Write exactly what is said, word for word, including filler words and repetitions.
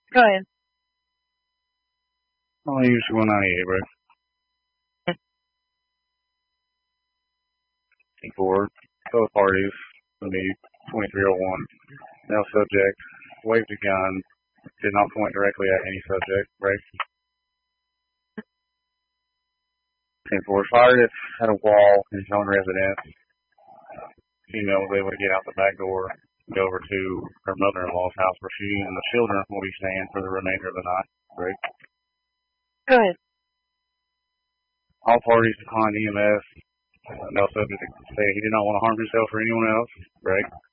Go ahead. I'll use one ninety-eight, bro. For both parties, will be twenty-three oh one. Now subject waved a gun, did not point directly at any subject, right? ten four fired it at a wall in his own residence. Female was able to get out the back door, go over to her mother-in-law's house where she and the children will be staying for the remainder of the night, right? Go ahead. All parties declined E M S. No subject to say he did not want to harm himself or anyone else, right?